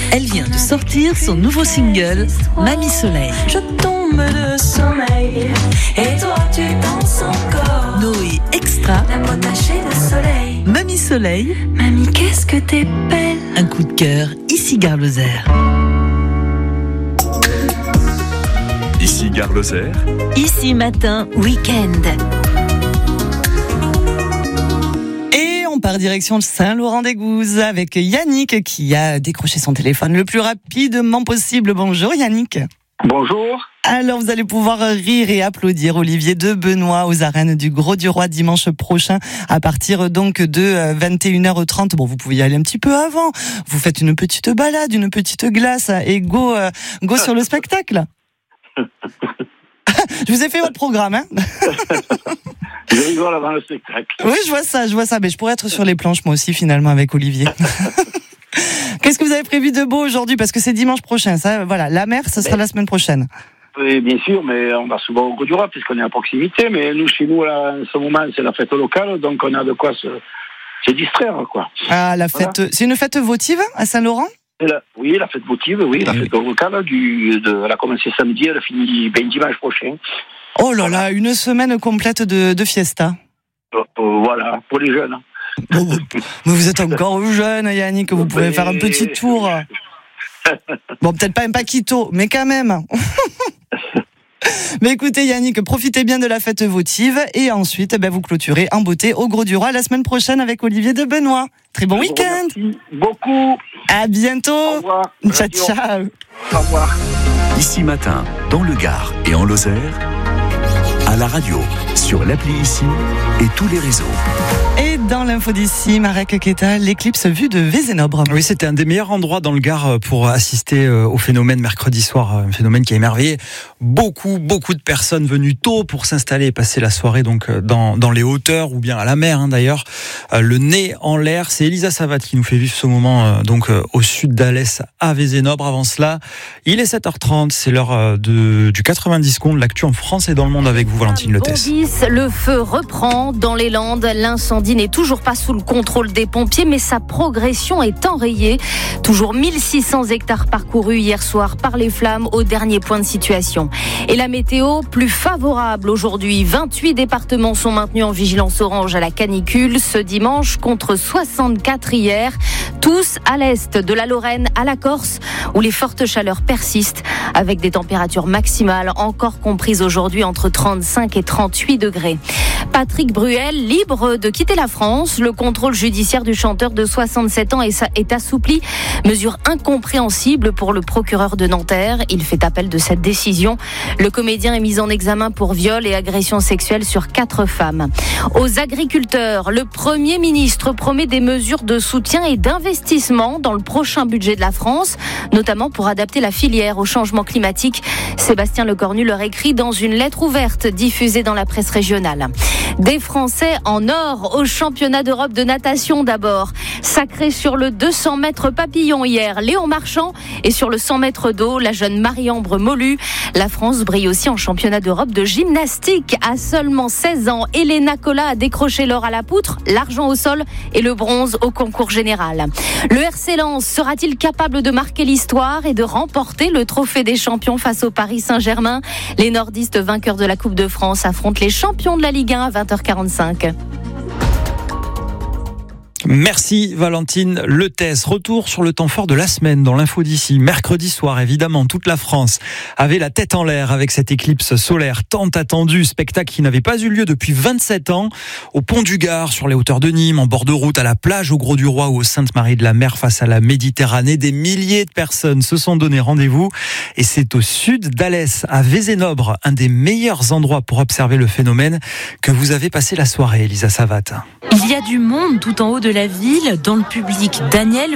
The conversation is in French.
Elle vient de sortir son nouveau single, Mamie Soleil. Je tombe de sommeil et toi tu danses encore. Noé Extra. La peau tachée de soleil. Mamie Soleil. Mamie, qu'est-ce que t'es belle. Un coup de cœur, ici Gare Lozère. Ici Gare Lozère. Ici Matin, week-end. On part direction Saint-Laurent-des-Gouzes avec Yannick qui a décroché son téléphone le plus rapidement possible. Bonjour Yannick. Bonjour. Alors vous allez pouvoir rire et applaudir Olivier de Benoît aux arènes du Grau-du-Roi dimanche prochain à partir donc de 21h30. Bon, vous pouvez y aller un petit peu avant. Vous faites une petite balade, une petite glace et go sur le spectacle. Je vous ai fait votre programme, hein. Je rigole avant le spectacle. Oui, je vois ça. Mais je pourrais être sur les planches, moi aussi, finalement, avec Olivier. Qu'est-ce que vous avez prévu de beau aujourd'hui? Parce que c'est dimanche prochain, ça, voilà. La mer, ce sera la semaine prochaine. Oui, bien sûr, mais on va souvent au Grau-du-Roi, puisqu'on est à proximité. Mais nous, chez nous, là, en ce moment, c'est la fête locale, donc on a de quoi se distraire, quoi. Ah, la fête. Voilà. C'est une fête votive à Saint-Laurent? Oui, la fête votive, oui, la fête locale. Elle a commencé samedi, elle a fini dimanche prochain. Oh là là, une semaine complète de fiesta. Voilà, pour les jeunes. Mais vous êtes encore jeune, Yannick, vous pouvez faire un petit tour. Bon, peut-être pas un paquito, mais quand même. Mais écoutez Yannick, profitez bien de la fête votive et ensuite vous clôturez en beauté au Grau-du-Roi la semaine prochaine avec Olivier de Benoît. Très bon week-end. Merci beaucoup. À bientôt. Au revoir. Ciao. Au revoir. Ici Matin, dans le Gard et en Lozère, à la radio, sur l'appli Ici et tous les réseaux. Et dans l'info d'ici, Marek Keta, l'éclipse vue de Vézénobre. Oui, c'était un des meilleurs endroits dans le Gard pour assister au phénomène mercredi soir, un phénomène qui a émerveillé beaucoup de personnes venues tôt pour s'installer et passer la soirée donc dans les hauteurs ou bien à la mer d'ailleurs. Le nez en l'air, c'est Elisa Savat qui nous fait vivre ce moment donc au sud d'Alès à Vézénobre. Avant cela, il est 7h30, c'est l'heure du 90 secondes, l'actu en France et dans le monde avec vous Valentine Lettès. Le feu reprend dans les Landes, l'incendie n'est toujours pas sous le contrôle des pompiers, mais sa progression est enrayée. Toujours 1600 hectares parcourus hier soir par les flammes au dernier point de situation. Et la météo, plus favorable aujourd'hui. 28 départements sont maintenus en vigilance orange à la canicule ce dimanche contre 64 hier. Tous à l'est, de la Lorraine à la Corse, où les fortes chaleurs persistent, avec des températures maximales encore comprises aujourd'hui entre 35 et 38 degrés. Patrick Bruel, libre de quitter la France. Le contrôle judiciaire du chanteur de 67 ans est assoupli. Mesure incompréhensible pour le procureur de Nanterre. Il fait appel de cette décision. Le comédien est mis en examen pour viol et agression sexuelle sur 4 femmes. Aux agriculteurs, le Premier ministre promet des mesures de soutien et d'investissement dans le prochain budget de la France, notamment pour adapter la filière au changement climatique. Sébastien Lecornu leur écrit dans une lettre ouverte diffusée dans la presse régionale. Des Français en or au championnat d'Europe de natation d'abord. Sacré sur le 200 mètres papillon hier, Léon Marchand, et sur le 100 mètres d'eau, la jeune Marie-Ambre Molu. La France brille aussi en championnat d'Europe de gymnastique. À seulement 16 ans, Elena Cola a décroché l'or à la poutre, l'argent au sol et le bronze au concours général. Le RC Lens sera-t-il capable de marquer l'histoire et de remporter le trophée des champions face au Paris Saint-Germain? Les nordistes vainqueurs de la Coupe de France affrontent les champions de la Ligue 1 à 20h45. Merci Valentine Lettès. Retour sur le temps fort de la semaine dans l'info d'ici. Mercredi soir, évidemment, toute la France avait la tête en l'air avec cette éclipse solaire tant attendue. Spectacle qui n'avait pas eu lieu depuis 27 ans. Au pont du Gard, sur les hauteurs de Nîmes, en bord de route, à la plage, au Grau-du-Roi ou au Sainte-Marie-de-la-Mer face à la Méditerranée. Des milliers de personnes se sont donné rendez-vous. Et c'est au sud d'Alès, à Vézénobre, un des meilleurs endroits pour observer le phénomène, que vous avez passé la soirée, Elisa Savat. Il y a du monde tout en haut de la ville. Dans le public, Daniel